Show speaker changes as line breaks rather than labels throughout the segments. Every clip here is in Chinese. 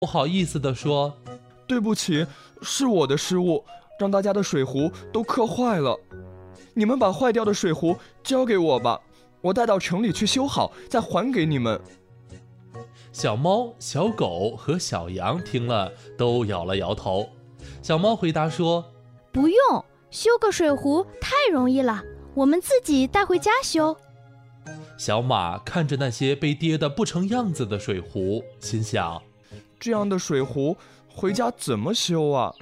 不好意思地说：
对不起，是我的失误，让大家的水壶都磕坏了。你们把坏掉的水壶交给我吧，我带到城里去修好，再还给你们。
小猫、小狗和小羊听了都摇了摇头。小猫回答说：
不用，修个水壶太容易了，我们自己带回家修。
小马看着那些被跌得不成样子的水壶，心想：
这样的水壶回家怎么修啊？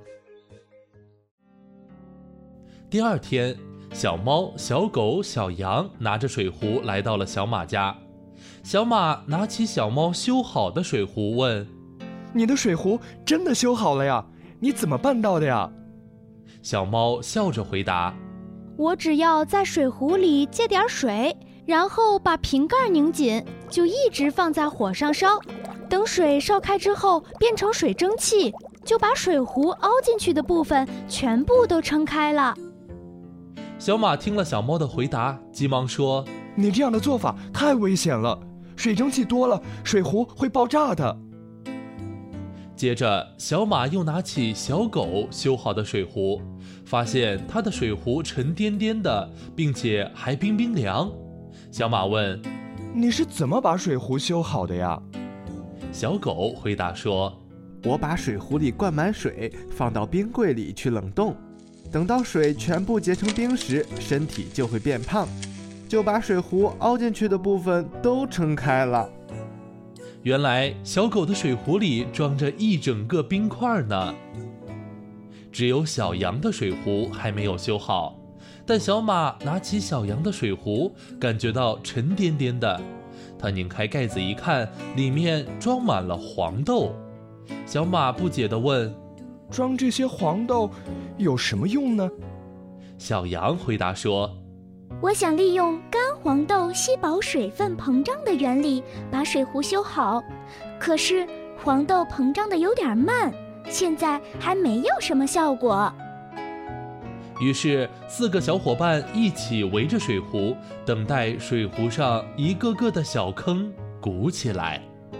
第二天，小猫、小狗、小羊拿着水壶来到了小马家。小马拿起小猫修好的水壶问：
你的水壶真的修好了呀？你怎么办到的呀？
小猫笑着回答：
我只要在水壶里借点水，然后把瓶盖拧紧，就一直放在火上烧，等水烧开之后变成水蒸气，就把水壶凹进去的部分全部都撑开了。
小马听了小猫的回答，急忙说：
你这样的做法太危险了，水蒸气多了，水壶会爆炸的。
接着，小马又拿起小狗修好的水壶，发现它的水壶沉甸甸的，并且还冰冰凉。小马问：
你是怎么把水壶修好的呀？
小狗回答说：
我把水壶里灌满水，放到冰柜里去冷冻，等到水全部结成冰时，身体就会变胖，就把水壶凹进去的部分都撑开了。
原来小狗的水壶里装着一整个冰块呢。只有小羊的水壶还没有修好，但小马拿起小羊的水壶，感觉到沉甸甸的。他拧开盖子一看，里面装满了黄豆。小马不解地问：
装这些黄豆有什么用呢？
小羊回答说：
我想利用干黄豆吸饱水分膨胀的原理把水壶修好，可是黄豆膨胀的有点慢，现在还没有什么效果。
于是4个小伙伴一起围着水壶，等待水壶上一个个的小坑鼓起来。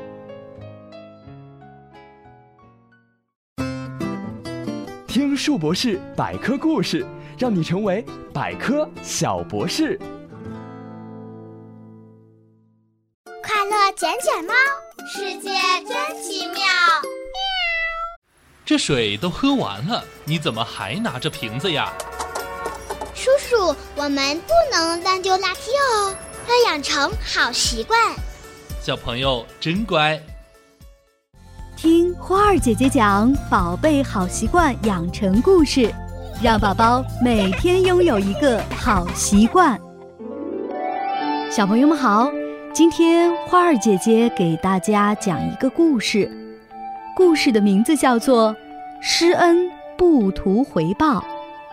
听树博士百科故事，让你成为百科小博士。
快乐捡捡猫，世界真奇妙。
这水都喝完了，你怎么还拿着瓶子呀？
叔叔，我们不能乱丢垃圾哦，要养成好习惯。
小朋友真乖。
听花儿姐姐讲宝贝好习惯养成故事，让宝宝每天拥有一个好习惯。小朋友们好，今天花儿姐姐给大家讲一个故事，故事的名字叫做施恩不图回报。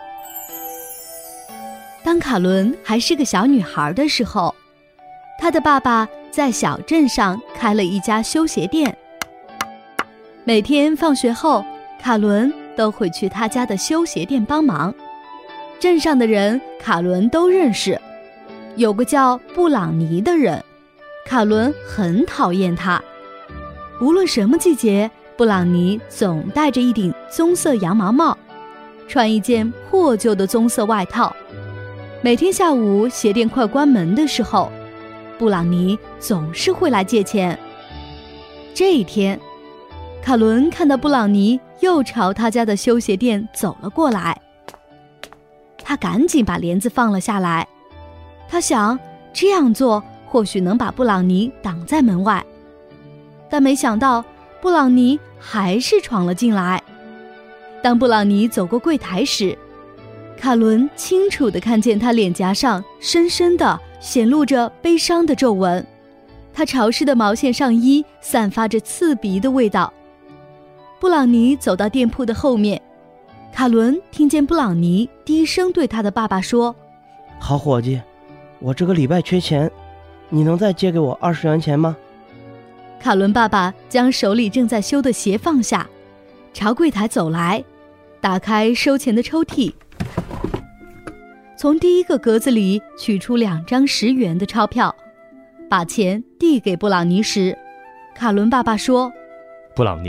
当卡伦还是个小女孩的时候，她的爸爸在小镇上开了一家修鞋店。每天放学后，卡伦都会去他家的修鞋店帮忙。镇上的人卡伦都认识，有个叫布朗尼的人，卡伦很讨厌他。无论什么季节，布朗尼总戴着一顶棕色羊毛帽，穿一件破旧的棕色外套。每天下午鞋店快关门的时候，布朗尼总是会来借钱。这一天，卡伦看到布朗尼又朝他家的修鞋店走了过来，他赶紧把帘子放了下来。他想这样做或许能把布朗尼挡在门外，但没想到布朗尼还是闯了进来。当布朗尼走过柜台时，卡伦清楚地看见他脸颊上深深地显露着悲伤的皱纹，他潮湿的毛线上衣散发着刺鼻的味道。布朗尼走到店铺的后面，卡伦听见布朗尼低声对他的爸爸说：
好伙计，我这个礼拜缺钱，你能再借给我20元钱吗？
卡伦爸爸将手里正在修的鞋放下，朝柜台走来，打开收钱的抽屉，从第一个格子里取出2张10元的钞票，把钱递给布朗尼时，卡伦爸爸说：
布朗尼